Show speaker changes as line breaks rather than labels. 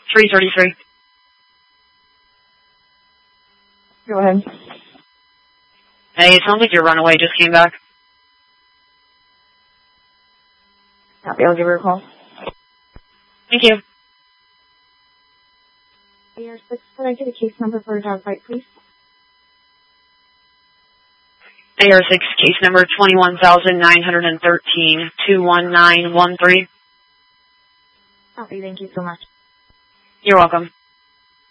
333.
Go ahead.
Hey, it sounds like your runaway just came back.
Copy, I'll give her a call.
Thank you.
AR6, could I get a case number for a dog bite, please?
AR6 case number 21,913 21913.
Copy, thank you so much.
You're welcome.